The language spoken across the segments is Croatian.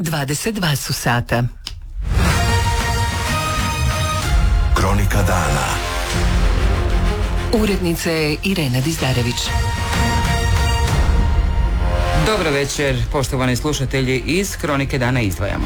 22 su sata. Kronika dana. Urednica je Irena Dizdarević. Dobro večer, poštovani slušatelji, iz Kronike dana izdvajamo.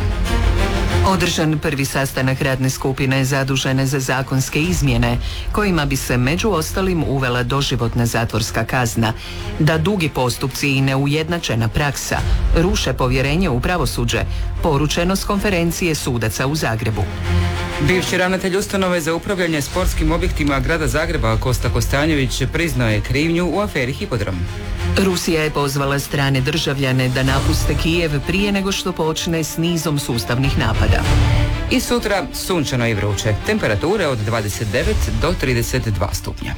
Održan prvi sastanak radne skupine zadužene za zakonske izmjene, kojima bi se među ostalim uvela doživotna zatvorska kazna, da dugi postupci i neujednačena praksa ruše povjerenje u pravosuđe, poručeno s konferencije sudaca u Zagrebu. Bivši ravnatelj ustanove za upravljanje sportskim objektima grada Zagreba Kosta Kostanjević priznao je krivnju u aferi Hipodrom. Rusija je pozvala strane državljane da napuste Kijev prije nego što počne s nizom sustavnih napada. I sutra sunčano i vruće, temperature od 29 do 32 stupnja.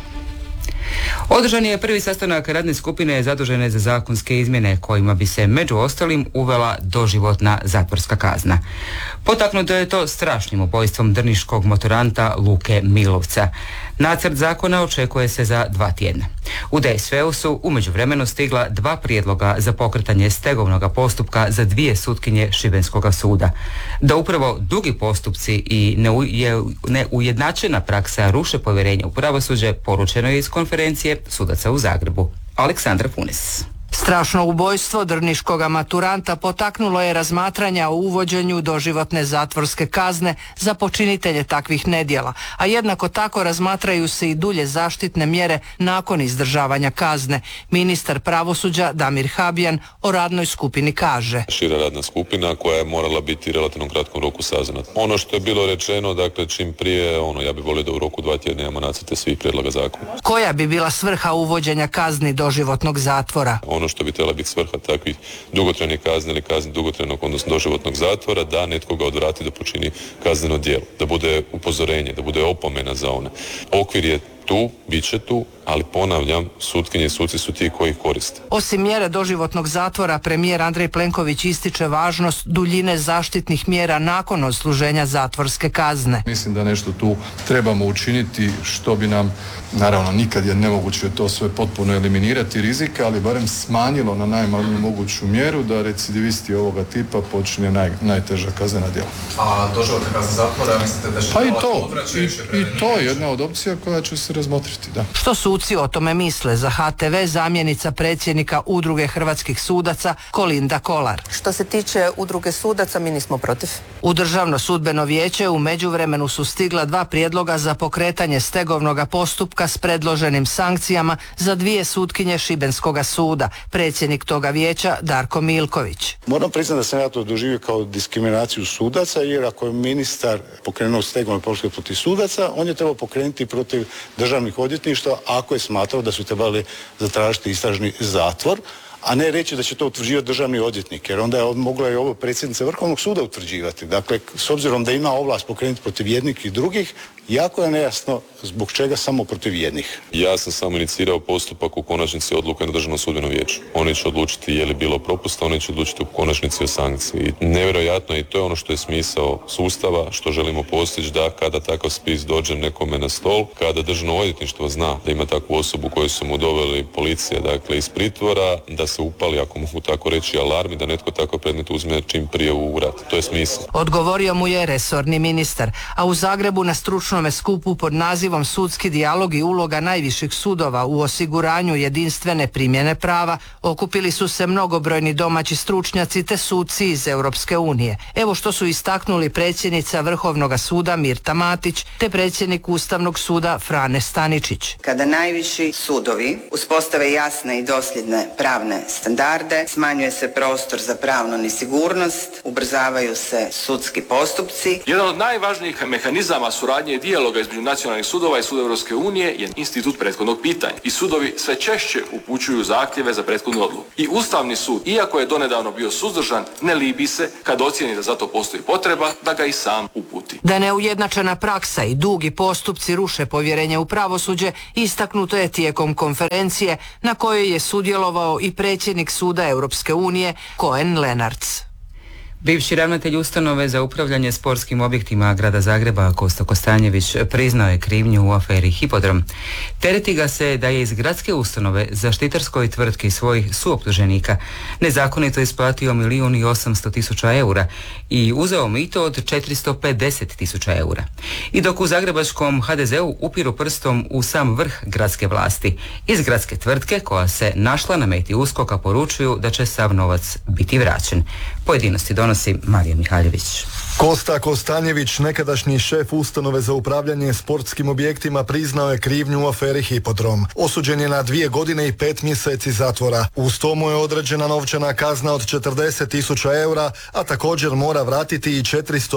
Održan je prvi sastanak radne skupine zadužene za zakonske izmjene, kojima bi se među ostalim uvela doživotna zatvorska kazna. Potaknuto je to strašnim ubojstvom drniškog motoranta Luke Milovca. Nacrt zakona očekuje se za 2 tjedna. U DSV-u su u međuvremenu stigla 2 prijedloga za pokretanje stegovnog postupka za 2 sutkinje Šibenskoga suda. Da upravo dugi postupci i neujednačena praksa ruše povjerenje u pravosuđe, poručeno je iz konferencije sudaca u Zagrebu. Aleksandar Funes. Strašno ubojstvo drniškoga maturanta potaknulo je razmatranja o uvođenju doživotne zatvorske kazne za počinitelje takvih nedjela, a jednako tako razmatraju se i dulje zaštitne mjere nakon izdržavanja kazne. Ministar pravosuđa Damir Habijan o radnoj skupini kaže: Šira radna skupina koja je morala biti relativno kratkom roku saznana. Ono što je bilo rečeno, dakle čim prije, ja bih volio da u roku 2 tjedna imamo nacrte svih prijedloga zakona. Koja bi bila svrha uvođenja kazni doživotnog zatvora? Ono što bi trebala biti svrha takvih dugotrajnih kazni ili kazni dugotrajnog, odnosno doživotnog zatvora, da netko ga odvrati da počini kazneno djelo, da bude upozorenje, da bude opomena za one. Okvir je tu, bit će tu, ali ponavljam, sutkinje i suci su ti koji ih koriste. Osim mjere doživotnog zatvora, premijer Andrej Plenković ističe važnost duljine zaštitnih mjera nakon odsluženja zatvorske kazne. Mislim da nešto tu trebamo učiniti što bi nam, naravno nikad je nemoguće to sve potpuno eliminirati rizike, ali barem smanjilo na najmanju moguću mjeru da recidivisti ovoga tipa počine najteža kaznena djela. A doživotna kazna zatvora, mislite da će pa i to je jedna od opcija koja će se razmotriti, da. Što suci o tome misle? Za HTV zamjenica predsjednika Udruge hrvatskih sudaca Kolinda Kolar. Što se tiče Udruge sudaca, mi nismo protiv. U Državno sudbeno vijeće u međuvremenu su stigla 2 prijedloga za pokretanje stegovnog postupka s predloženim sankcijama za 2 sutkinje Šibenskoga suda. Predsjednik toga vijeća Darko Milković. Moram priznati da sam ja to doživio kao diskriminaciju sudaca, jer ako je ministar pokrenuo stegovni postupak protiv sudaca, on je trebao pokrenuti protiv državnih odvjetništva ako je smatrao da su trebali zatražiti istražni zatvor, a ne reći da će to utvrđivati državni odvjetnik, jer onda je mogla i ovo predsjednica Vrhovnog suda utvrđivati. Dakle, s obzirom da ima ovlast pokrenuti protiv jednih i drugih, jako je nejasno zbog čega samo protiv jednih. Ja sam samo inicirao postupak, u konačnici odluka na Državnom sudbenom vijeću. Oni će odlučiti je li bilo propusta, oni će odlučiti u konačnici o sankciji. Nevjerojatno, i to je ono što je smisao sustava, što želimo postići, da kada takav spis dođe nekome na stol, kada Državno odvjetništvo zna da ima takvu osobu koju su mu doveli policija, dakle iz pritvora, da se upali, ako mogu tako reći, alarmi, da netko tako predmet uzme čim prije u rad. To je smisao. Odgovorio mu je resorni ministar, a u Zagrebu na stručnom skupu pod nazivom Sudski dijalog i uloga najviših sudova u osiguranju jedinstvene primjene prava okupili su se mnogobrojni domaći stručnjaci te suci iz Europske unije. Evo što su istaknuli predsjednica Vrhovnog suda Mirta Matić te predsjednik Ustavnog suda Frane Staničić. Kada najviši sudovi uspostave jasne i dosljedne pravne standarde, smanjuje se prostor za pravnu nesigurnost, ubrzavaju se sudski postupci. Jedan od najvažnijih mehanizama suradnje i dijaloga između nacionalnih sudova i suda Europske unije je institut prethodnog pitanja. I sudovi sve češće upućuju zahtjeve za prethodnu odluku. I Ustavni sud, iako je donedavno bio suzdržan, ne libi se kad ocijeni da za to postoji potreba da ga i sam uputi. Da neujednačena praksa i dugi postupci ruše povjerenje u pravosuđe, istaknuto je tijekom konferencije na kojoj je sudjelovao i predsjednik suda Europske unije Cohen Lenarts. Bivši ravnatelj ustanove za upravljanje sportskim objektima grada Zagreba Kosto Kostanjević priznao je krivnju u aferi Hipodrom. Tereti ga se da je iz gradske ustanove zaštitarskoj tvrtki svojih suoptuženika nezakonito isplatio 1.800.000 eura i uzeo mito od 450.000 eura. I dok u zagrebačkom HDZ-u upiru prstom u sam vrh gradske vlasti, iz gradske tvrtke koja se našla na meti USKOK-a poručuju da će sav novac biti vraćen. Pojedinosti donosi Marija Mihaljević. Kosta Kostanjević, nekadašnji šef ustanove za upravljanje sportskim objektima, priznao je krivnju u aferi Hipodrom. Osuđen je na 2 godine i 5 mjeseci zatvora. Uz to mu je određena novčana kazna od 40.000 eura, a također mora vratiti i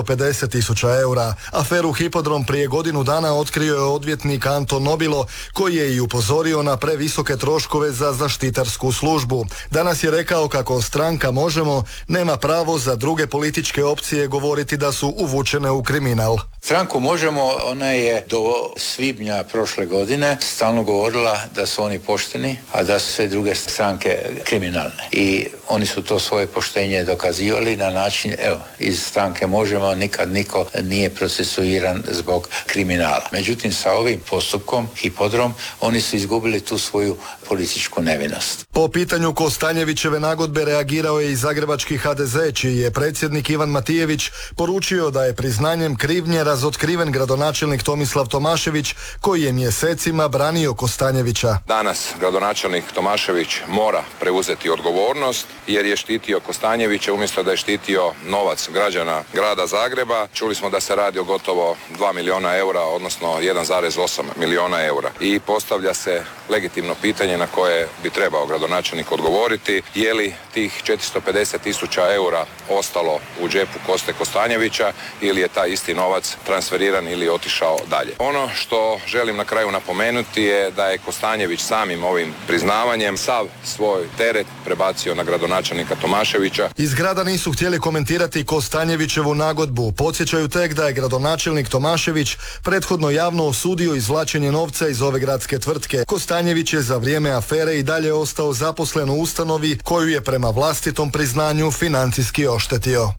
450.000 eura. Aferu Hipodrom prije godinu dana otkrio je odvjetnik Anton Nobilo, koji je i upozorio na previsoke troškove za zaštitarsku službu. Danas je rekao kako stranka Možemo nema pravo za druge političke opcije govoriti da su uvučene u kriminal. Stranku Možemo, ona je do svibnja prošle godine stalno govorila da su oni pošteni, a da su sve druge stranke kriminalne. I oni su to svoje poštenje dokazivali na način, iz stranke Možemo nikad niko nije procesuiran zbog kriminala. Međutim, sa ovim postupkom Hipodrom, oni su izgubili tu svoju političku nevinost. Po pitanju Kostanjevićeve nagodbe reagirao je i zagrebački HDZ, čiji je predsjednik Ivan Matijević poručio da je priznanjem krivnje razotkriven gradonačelnik Tomislav Tomašević, koji je mjesecima branio Kostanjevića. Danas gradonačelnik Tomašević mora preuzeti odgovornost jer je štitio Kostanjevića umjesto da je štitio novac građana grada Zagreba. Čuli smo da se radi o gotovo 2 milijuna eura, odnosno 1,8 milijuna eura. I postavlja se legitimno pitanje na koje bi trebao gradonačelnik odgovoriti. Je li tih 450.000 eura ostalo u džepu Koste Kostanjevića ili je taj isti novac transferiran ili otišao dalje. Ono što želim na kraju napomenuti je da je Kostanjević samim ovim priznavanjem sav svoj teret prebacio na gradonačelnika Tomaševića. Iz grada nisu htjeli komentirati Kostanjevićevu nagodbu. Podsjećaju tek da je gradonačelnik Tomašević prethodno javno osudio izvlačenje novca iz ove gradske tvrtke. Kostanjević je za vrijeme afere i dalje ostao zaposlen u ustanovi koju je prema vlastitom priznanju financijski oštetio.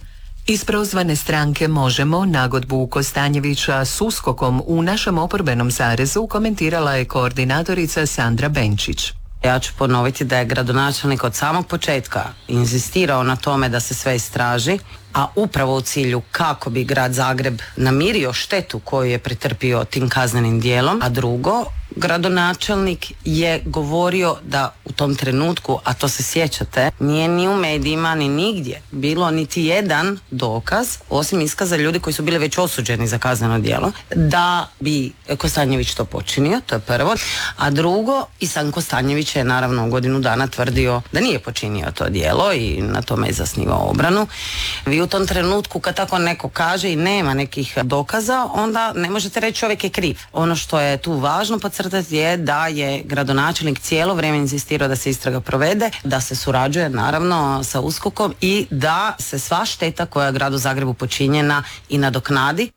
Iz prozvane stranke Možemo nagodbu Kostanjevića s USKOK-om u našem oporbenom sarezu komentirala je koordinatorica Sandra Benčić. Ja ću ponoviti da je gradonačelnik od samog početka inzistirao na tome da se sve istraži, a upravo u cilju kako bi grad Zagreb namirio štetu koju je pretrpio tim kaznenim dijelom, a drugo, gradonačelnik je govorio da u tom trenutku, a to se sjećate, nije ni u medijima ni nigdje bilo niti jedan dokaz, osim iskaza ljudi koji su bili već osuđeni za kazneno djelo, da bi Kostanjević to počinio, to je prvo, a drugo, i sam Kostanjević je naravno u godinu dana tvrdio da nije počinio to djelo i na tome je zasnivao obranu. Vi u tom trenutku kad tako neko kaže i nema nekih dokaza, onda ne možete reći čovjek je kriv. Ono što je tu važno podcrtati je da je gradonačelnik cijelo vrijeme insistirao da se istraga provede, da se surađuje naravno sa USKOK-om i da se sva šteta koja je gradu Zagrebu počinjena i nadoknadi.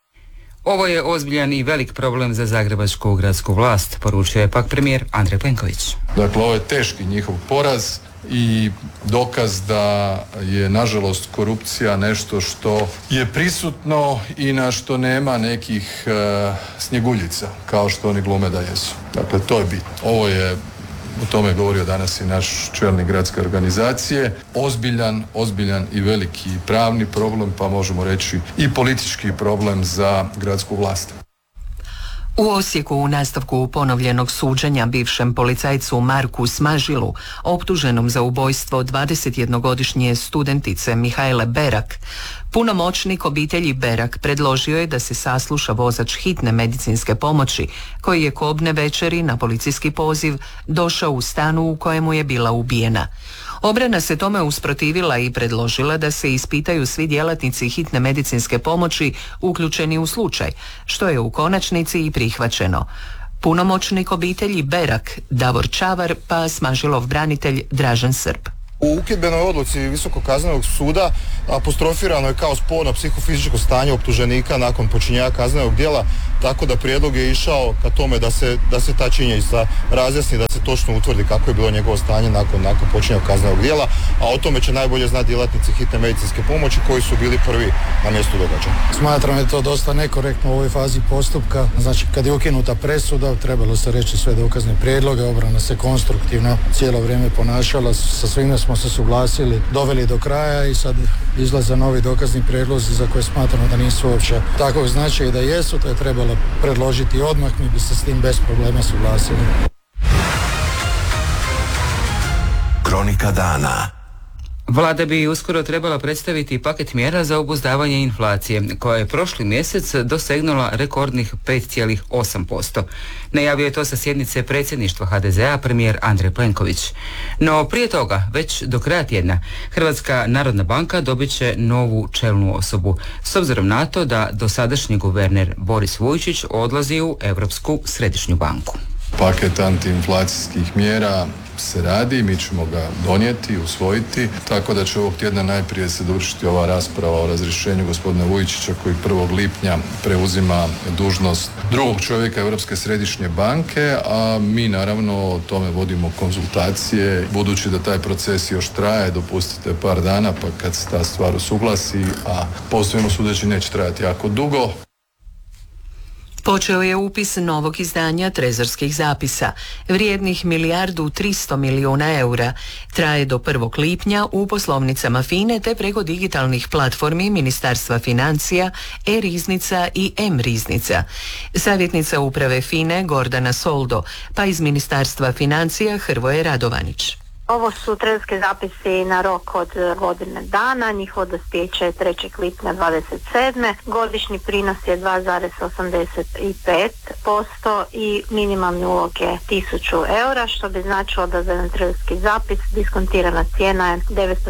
Ovo je ozbiljan i velik problem za zagrebačku gradsku vlast, poručio je pak premijer Andrej Plenković. Dakle, ovo je teški njihov poraz i dokaz da je nažalost korupcija nešto što je prisutno i na što nema nekih snjeguljica kao što oni glume da jesu. Dakle, to je bitno. Ovo je, o tome je govorio danas i naš čelnik gradske organizacije, ozbiljan i veliki pravni problem, pa možemo reći i politički problem za gradsku vlast. U Osijeku u nastavku ponovljenog suđenja bivšem policajcu Marku Smažilu, optuženom za ubojstvo 21-godišnje studentice Mihajle Berak, punomoćnik obitelji Berak predložio je da se sasluša vozač hitne medicinske pomoći koji je kobne večeri na policijski poziv došao u stanu u kojemu je bila ubijena. Obrana se tome usprotivila i predložila da se ispitaju svi djelatnici hitne medicinske pomoći uključeni u slučaj, što je u konačnici i prihvaćeno. Punomoćnik obitelji Berak, Davor Čavar, pa Smažilov branitelj Dražen Srb. U ukidbenoj odluci Visokog kaznenog suda apostrofirano je kao sporno psihofizičko stanje optuženika nakon počinjenja kaznenog djela, tako da prijedlog je išao ka tome da se ta činjenica razjasni, da se točno utvrdi kako je bilo njegovo stanje nakon počinjenja kaznenog djela, a o tome će najbolje znati djelatnici hitne medicinske pomoći koji su bili prvi na mjestu događaja. Smatram da je to dosta nekorektno u ovoj fazi postupka. Znači, kad je ukinuta presuda, trebalo se reći sve dokazne prijedloge, obrana se konstruktivno cijelo vrijeme ponašala, sa svime smo se suglasili, doveli do kraja i sad izlaze novi dokazni prijedlozi za koje smatramo da nisu uopće takvog značaja i da jesu, to je trebalo predložiti odmah, mi bi se s tim bez problema suglasili. Kronika dana. Vlada bi uskoro trebala predstaviti paket mjera za obuzdavanje inflacije, koja je prošli mjesec dosegnula rekordnih 5,8%. Najavio je to sa sjednice predsjedništva HDZ-a premijer Andrej Plenković. No prije toga, već do kraja tjedna, Hrvatska narodna banka dobit će novu čelnu osobu, s obzirom na to da dosadašnji guverner Boris Vujčić odlazi u Europsku središnju banku. Paket antiinflacijskih mjera se radi, mi ćemo ga donijeti, usvojiti, tako da će ovog tjedna najprije se dovršiti ova rasprava o razrješenju gospodina Vujčića koji 1. lipnja preuzima dužnost drugog čovjeka Europske središnje banke, a mi naravno o tome vodimo konzultacije. Budući da taj proces još traje, dopustite par dana pa kad se ta stvar usuglasi, a po svemu sudeći neće trajati jako dugo. Počeo je upis novog izdanja trezorskih zapisa, vrijednih 1,3 milijarda eura. Traje do 1. lipnja u poslovnicama FINE te preko digitalnih platformi Ministarstva financija, e-riznica i M-riznica. Savjetnica uprave FINE Gordana Soldo, pa iz Ministarstva financija Hrvoje Radovanić. Ovo su trezorski zapisi na rok od godine dana, njihovo dospijeće je 3. lipnja 27. Godišnji prinos je 2,85% i minimalni ulog je 1000 eura, što bi značilo da za jedan trezorski zapis diskontirana cijena je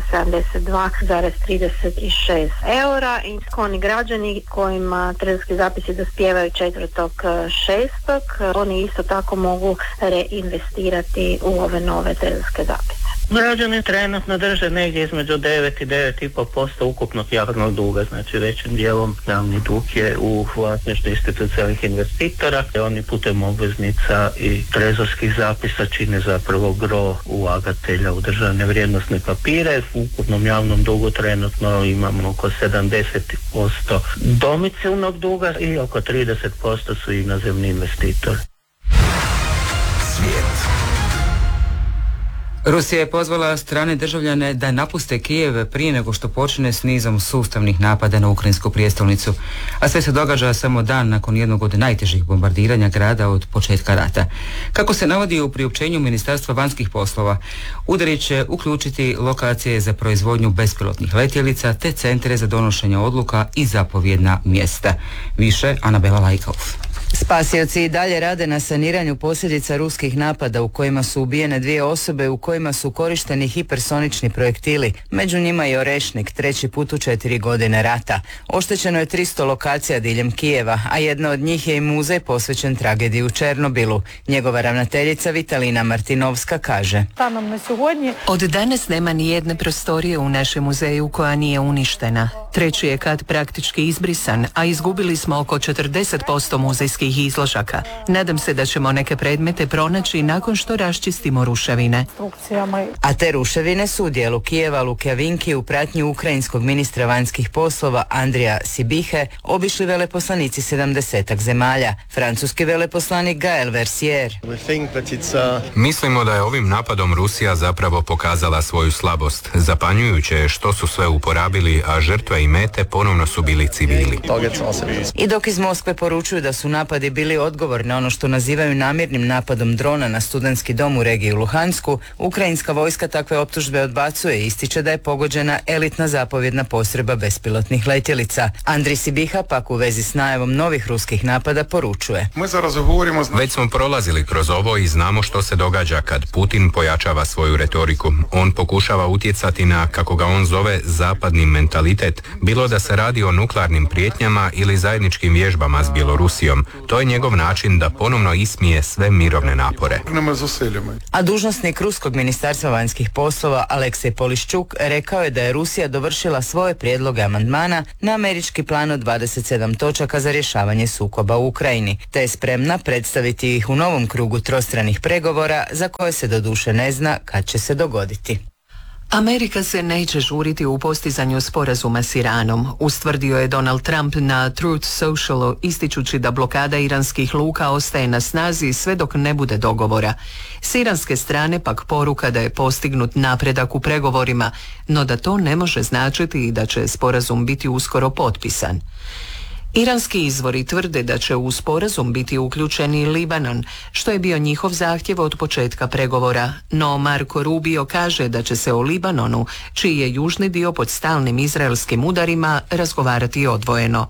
972,36 eura i oni građani kojima trezorski zapisi dospijevaju 4.6. oni isto tako mogu reinvestirati u ove nove trezorske zapise. Građani trenutno drže negdje između 9 i 9,5% ukupnog javnog duga, znači većim dijelom javni dug je u vlasništvu institucionalnih investitora. Oni putem obveznica i trezorskih zapisa čine zapravo gro ulagatelja u državne vrijednosne papire. U ukupnom javnom dugu trenutno imamo oko 70% domicilnog duga i oko 30% su inozemni investitori. Rusija je pozvala strane državljane da napuste Kijev prije nego što počne s nizom sustavnih napada na ukrajinsku prijestolnicu, a sve se događa samo dan nakon jednog od najtežih bombardiranja grada od početka rata. Kako se navodi u priopćenju Ministarstva vanjskih poslova, udari će uključiti lokacije za proizvodnju bespilotnih letjelica te centre za donošenje odluka i zapovjedna mjesta. Više Anabela Lajkov. Spasioci i dalje rade na saniranju posljedica ruskih napada u kojima su ubijene 2 osobe u kojima su korišteni hipersonični projektili, među njima i Orešnik, 3. put u 4 godine rata. Oštećeno je 300 lokacija diljem Kijeva, a jedna od njih je i muzej posvećen tragediji u Černobilu. Njegova ravnateljica Vitalina Martinovska kaže: Od danas nema ni jedne prostorije u našem muzeju koja nije uništena. 3. je kat praktički izbrisan, a izgubili smo oko 40% muzejskih izložaka. Nadam se da ćemo neke predmete pronaći nakon što raščistimo ruševine. A te ruševine su u dijelu Kijeva Lukjavinki u pratnji ukrajinskog ministra vanjskih poslova Andrija Sibihe obišli veleposlanici 70 zemalja. Francuski veleposlanik Gael Versier. Mislimo da je ovim napadom Rusija zapravo pokazala svoju slabost. Zapanjujuće je što su sve uporabili, a žrtve i mete ponovno su bili civili. I dok iz Moskve poručuju da su napadi bili odgovor na ono što nazivaju namjernim napadom drona na studentski dom u regiji Luhansku, ukrajinska vojska takve optužbe odbacuje i ističe da je pogođena elitna zapovjedna postrojba bespilotnih letjelica. Andrij Sibiha pak u vezi s najavom novih ruskih napada poručuje: Već smo prolazili kroz ovo i znamo što se događa kad Putin pojačava svoju retoriku. On pokušava utjecati na, kako ga on zove, zapadni mentalitet, bilo da se radi o nuklearnim prijetnjama ili zajedničkim vježbama s Bjelorusijom. To je njegov način da ponovno ismije sve mirovne napore. A dužnosnik Ruskog ministarstva vanjskih poslova Aleksej Poliščuk rekao je da je Rusija dovršila svoje prijedloge amandmana na američki plan od 27 točaka za rješavanje sukoba u Ukrajini, te je spremna predstaviti ih u novom krugu trostranih pregovora za koje se doduše ne zna kad će se dogoditi. Amerika se neće žuriti u postizanju sporazuma s Iranom, ustvrdio je Donald Trump na Truth Socialu, ističući da blokada iranskih luka ostaje na snazi sve dok ne bude dogovora. S iranske strane pak poruka da je postignut napredak u pregovorima, no da to ne može značiti i da će sporazum biti uskoro potpisan. Iranski izvori tvrde da će u sporazum biti uključen i Libanon, što je bio njihov zahtjev od početka pregovora, no Marco Rubio kaže da će se o Libanonu, čiji je južni dio pod stalnim izraelskim udarima, razgovarati odvojeno.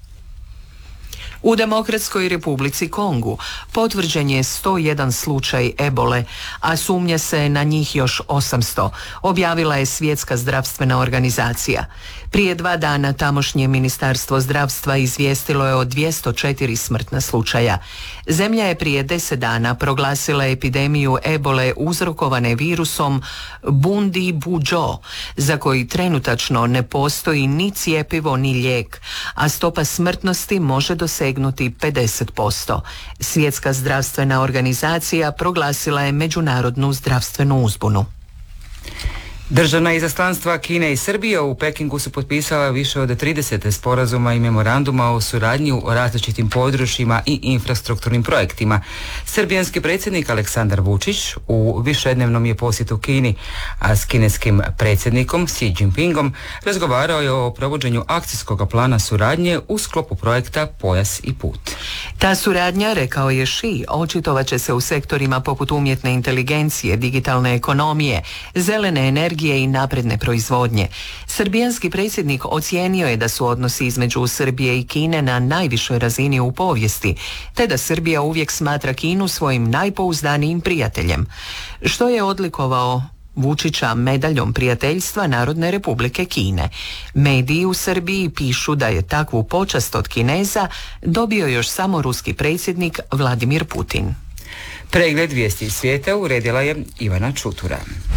U Demokratskoj Republici Kongu potvrđen je 101 slučaj ebole, a sumnja se na njih još 800, objavila je Svjetska zdravstvena organizacija. Prije 2 dana tamošnje Ministarstvo zdravstva izvijestilo je o 204 smrtna slučaja. Zemlja je prije 10 dana proglasila epidemiju ebole uzrokovane virusom Bundibugyo, za koji trenutačno ne postoji ni cjepivo ni lijek, a stopa smrtnosti može dosegnuti 50%. Svjetska zdravstvena organizacija proglasila je međunarodnu zdravstvenu uzbunu. Državna izaslanstva Kine i Srbije u Pekingu su potpisala više od 30 sporazuma i memoranduma o suradnji u različitim područjima i infrastrukturnim projektima. Srbijanski predsjednik Aleksandar Vučić u višednevnom je posjetu Kini, a s kineskim predsjednikom Xi Jinpingom razgovarao je o provođenju akcijskog plana suradnje u sklopu projekta Pojas i put. Ta suradnja, rekao je Xi, očitovat će se u sektorima poput umjetne inteligencije, digitalne ekonomije, zelene energije i napredne proizvodnje. Srbijanski predsjednik ocijenio je da su odnosi između Srbije i Kine na najvišoj razini u povijesti, te da Srbija uvijek smatra Kinu svojim najpouzdanijim prijateljem, što je odlikovao Vučića medaljom prijateljstva Narodne Republike Kine. Mediji u Srbiji pišu da je takvu počast od Kineza dobio još samo ruski predsjednik Vladimir Putin. Pregled vijesti iz svijeta uredila je Ivana Čutura.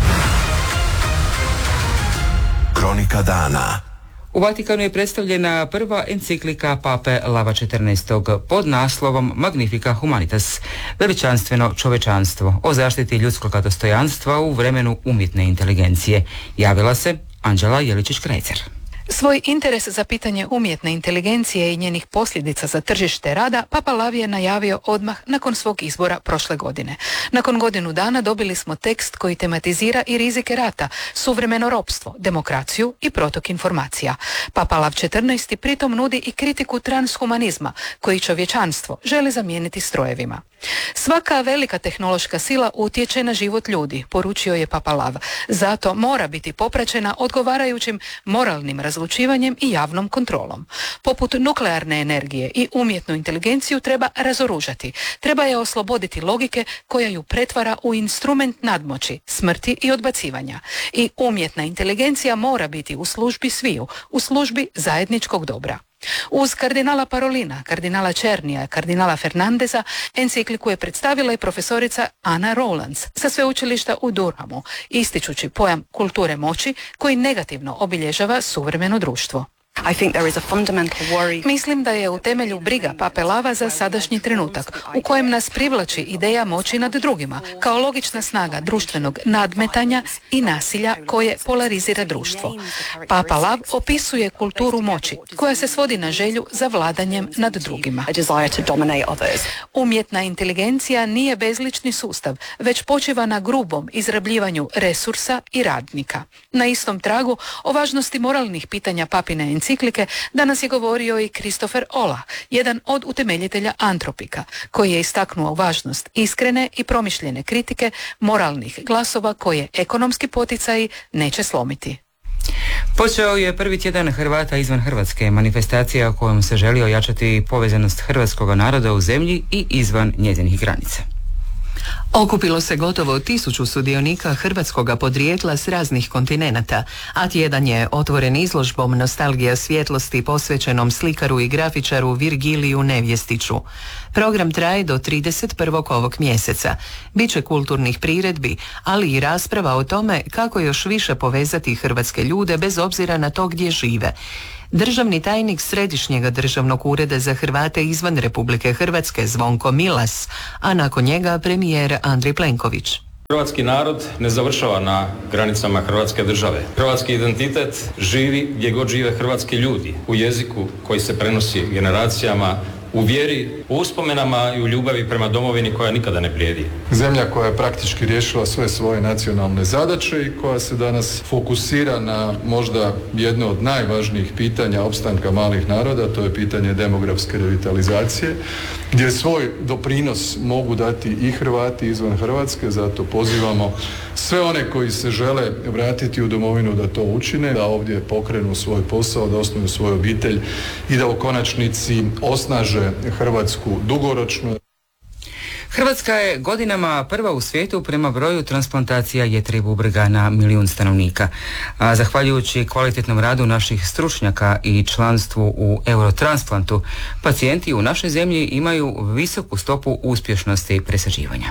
Kronika dana. U Vatikanu je predstavljena prva enciklika Pape Lava XIV pod naslovom Magnifica Humanitas, veličanstveno čovečanstvo, o zaštiti ljudskog dostojanstva u vremenu umjetne inteligencije. Javila se Anđela Jeličić-Krejcer. Svoj interes za pitanje umjetne inteligencije i njenih posljedica za tržište rada Papa Lav je najavio odmah nakon svog izbora prošle godine. Nakon godinu dana dobili smo tekst koji tematizira i rizike rata, suvremeno ropstvo, demokraciju i protok informacija. Papa Lav XIV pritom nudi i kritiku transhumanizma, koji čovječanstvo želi zamijeniti strojevima. Svaka velika tehnološka sila utječe na život ljudi, poručio je Papa Lav. Zato mora biti popraćena odgovarajućim moralnim razlučivanjem i javnom kontrolom. Poput nuklearne energije i umjetnu inteligenciju treba razoružati. Treba je osloboditi logike koja ju pretvara u instrument nadmoći, smrti i odbacivanja. I umjetna inteligencija mora biti u službi sviju, u službi zajedničkog dobra. Uz kardinala Parolina, kardinala Černija, kardinala Fernandeza, encikliku je predstavila i profesorica Anna Rowlands sa sveučilišta u Durhamu, ističući pojam kulture moći koji negativno obilježava suvremeno društvo. Mislim da je u temelju briga Pape Lava za sadašnji trenutak, u kojem nas privlači ideja moći nad drugima, kao logična snaga društvenog nadmetanja i nasilja koje polarizira društvo. Papa Lav opisuje kulturu moći, koja se svodi na želju za vladanjem nad drugima. Umjetna inteligencija nije bezlični sustav, već počiva na grubom izrabljivanju resursa i radnika. Na istom tragu o važnosti moralnih pitanja papine enciklike danas je govorio i Christopher Olah, jedan od utemeljitelja Antropika, koji je istaknuo važnost iskrene i promišljene kritike moralnih glasova koje ekonomski poticaji neće slomiti. Počeo je prvi tjedan Hrvata izvan Hrvatske, manifestacija kojom se želi ojačati povezanost hrvatskog naroda u zemlji i izvan njezinih granica. Okupilo se gotovo 1000 sudionika hrvatskoga podrijetla s raznih kontinenata, a tjedan je otvoren izložbom Nostalgija svjetlosti posvećenom slikaru i grafičaru Virgiliju Nevjestiću. Program traje do 31. ovog mjeseca. Biće kulturnih priredbi, ali i rasprava o tome kako još više povezati hrvatske ljude bez obzira na to gdje žive. Državni tajnik Središnjega državnog ureda za Hrvate izvan Republike Hrvatske Zvonko Milas, a nakon njega premijer Andrej Plenković. Hrvatski narod ne završava na granicama Hrvatske države. Hrvatski identitet živi gdje god žive hrvatski ljudi, u jeziku koji se prenosi generacijama, u vjeri, u uspomenama i u ljubavi prema domovini koja nikada ne blijedi. Zemlja koja je praktički riješila sve svoje nacionalne zadaće i koja se danas fokusira na možda jedno od najvažnijih pitanja opstanka malih naroda, to je pitanje demografske revitalizacije, gdje svoj doprinos mogu dati i Hrvati izvan Hrvatske, zato pozivamo sve one koji se žele vratiti u domovinu da to učine, da ovdje pokrenu svoj posao, da osnuju svoju obitelj i da u konačnici osnaže Hrvatsku dugoročno. Hrvatska je godinama prva u svijetu prema broju transplantacija jetre i bubrega na 1 milijun stanovnika. A zahvaljujući kvalitetnom radu naših stručnjaka i članstvu u Eurotransplantu, pacijenti u našoj zemlji imaju visoku stopu uspješnosti presađivanja.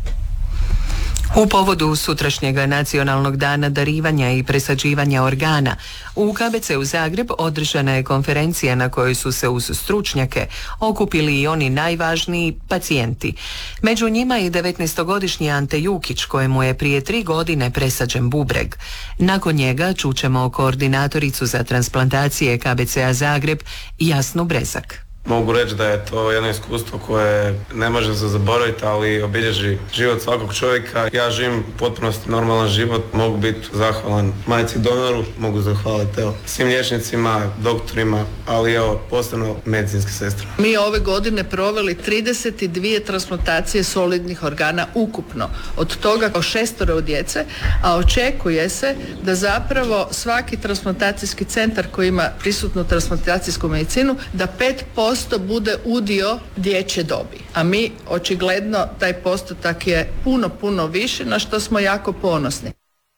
U povodu sutrašnjega nacionalnog dana darivanja i presađivanja organa, u KBC-u Zagreb održana je konferencija na kojoj su se uz stručnjake okupili i oni najvažniji pacijenti. Među njima je 19-godišnji Ante Jukić, kojemu je prije 3 godine presađen bubreg. Nakon njega čućemo koordinatoricu za transplantacije KBC-a Zagreb Jasnu Brezak. Mogu reći da je to jedno iskustvo koje ne može se zaboraviti, ali obilježi život svakog čovjeka. Ja živim potpunosti normalan život, mogu biti zahvalan majci donoru, mogu zahvaliti svim liječnicima, doktorima, ali posebno medicinske sestre. Mi ove godine proveli 32 transplantacije solidnih organa ukupno, od toga 6 djece, a očekuje se da zapravo svaki transplantacijski centar koji ima prisutnu transplantacijsku medicinu, da 5% bude udio dječje dobi. A mi očigledno taj postotak je puno više, na što smo jako ponosni.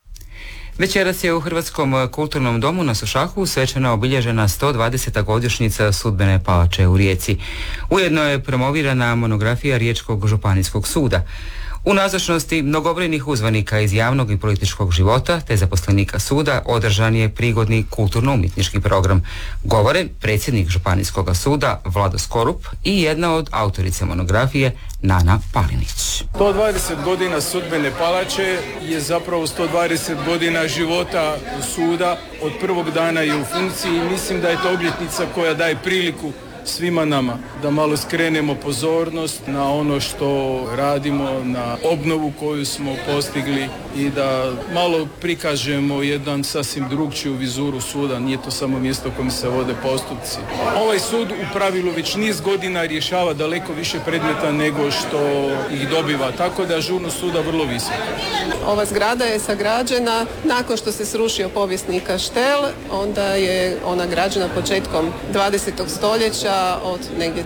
Večeras je u Hrvatskom kulturnom domu na Sušaku svečano obilježena 120. godišnjica Sudbene palače u Rijeci. Ujedno je promovirana monografija Riječkog županijskog suda. U nazočnosti mnogobrojnih uzvanika iz javnog i političkog života te zaposlenika suda održan je prigodni kulturno-umjetnički program. Govore predsjednik Županijskog suda Vlado Skorup i jedna od autorice monografije Nana Palinić. 120 godina Sudbene palače je zapravo 120 godina života suda od prvog dana i u funkciji i mislim da je to obljetnica koja daje priliku svima nama da malo skrenemo pozornost na ono što radimo, na obnovu koju smo postigli i da malo prikažemo jedan sasvim drugčiju vizuru suda. Nije to samo mjesto u kojem se vode postupci. Ovaj sud u pravilu već niz godina rješava daleko više predmeta nego što ih dobiva, tako da ažurnost suda vrlo visoka. Ova zgrada je sagrađena nakon što se srušio povijesni kaštel, onda je ona građena početkom 20. stoljeća od negdje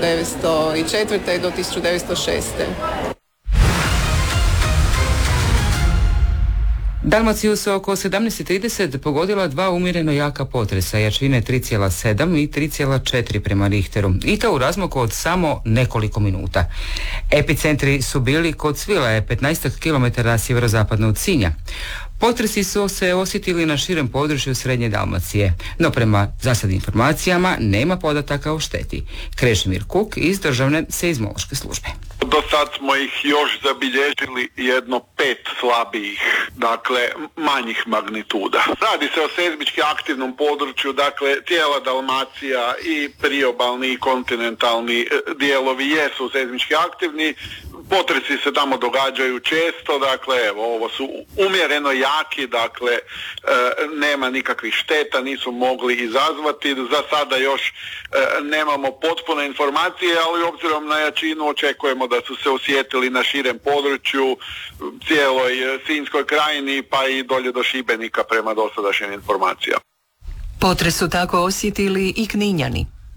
1904. do 1906. Dalmaciju se oko 17:30 pogodila 2 umjereno jaka potresa jačine 3,7 i 3,4 prema Richteru, i to u razmaku od samo nekoliko minuta. Epicentri su bili kod Svilaje, 15 km sjeverozapadno od Sinja. Potresi su se osjetili na širem području Srednje Dalmacije, no prema zasadnim informacijama nema podataka o šteti. Krešimir Kuk iz Državne seizmološke službe. Do sad smo ih još zabilježili jedno 5 slabijih, dakle manjih magnituda. Radi se o seizmički aktivnom području, dakle cijela Dalmacija i priobalni i kontinentalni dijelovi jesu seizmički aktivni. Potresi se tamo događaju često, dakle evo, ovo su umjereno jaki, dakle nema nikakvih šteta, nisu mogli izazvati. Za sada još nemamo potpune informacije, ali obzirom na jačinu očekujemo da su se osjetili na širem području, cijeloj Sinjskoj krajini pa i dolje do Šibenika prema dosadašnjim informacijama. Potres su tako osjetili i Kninjani.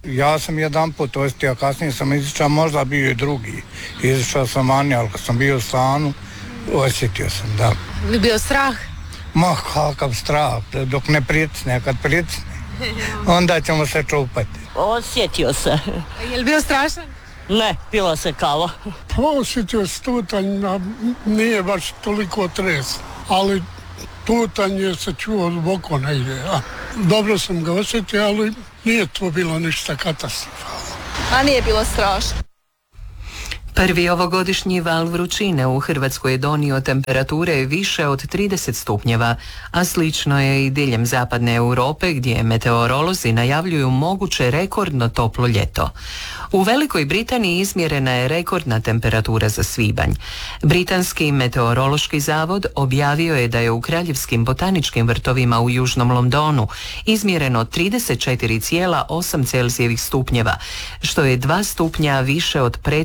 Ja sam jedan put osjetio, kasnije sam izišao, možda bio i drugi. Izišao sam vani, ali kad sam bio u stanu, osjetio sam, da. Bi bio strah? Ma, kakav strah, dok ne pricne, kad pricne, onda ćemo se čupati. Osjetio se. Je li bio strašan? Ne, pila se kava. Pa osjetio se tutanj, nije baš toliko tres, ali tutanje se čuo duboko negdje. Dobro sam ga osjetio, ali nije to bilo ništa katastrofalno. A nije bilo strašno? Prvi ovogodišnji val vrućine u Hrvatskoj je donio temperature više od 30 stupnjeva, a slično je i diljem zapadne Europe gdje meteorolozi najavljuju moguće rekordno toplo ljeto. U Velikoj Britaniji izmjerena je rekordna temperatura za svibanj. Britanski meteorološki zavod objavio je da je u kraljevskim botaničkim vrtovima u južnom Londonu izmjereno 34,8 Celzijevih stupnjeva, što je 2 stupnja više od prethodnog